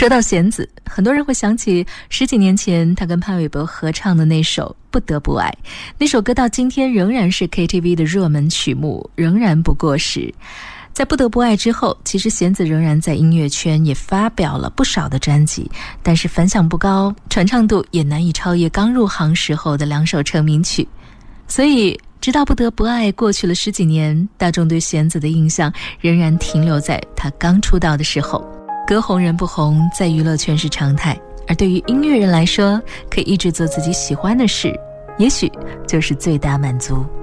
说到弦子，很多人会想起10几年前他跟潘玮柏合唱的那首《不得不爱》，那首歌到今天仍然是 KTV 的热门曲目，仍然不过时。在《不得不爱》之后，其实弦子仍然在音乐圈也发表了不少的专辑，但是反响不高，传唱度也难以超越刚入行时候的2首成名曲。所以直到《不得不爱》过去了10几年，大众对弦子的印象仍然停留在他刚出道的时候。歌红人不红在娱乐圈是常态，而对于音乐人来说，可以一直做自己喜欢的事，也许就是最大满足。